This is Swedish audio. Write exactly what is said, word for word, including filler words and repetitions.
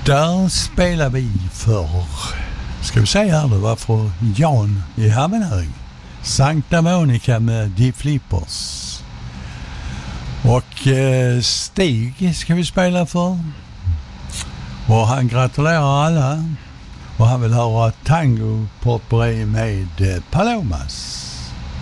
Där spelar vi för, ska vi säga här, det var för Jan i Hammenhög. Sankta Monica med Die Flippers. Och eh, Stig ska vi spela för. Och han gratulerar alla. Och han vill höra Tango Potpourri med eh, Palomas.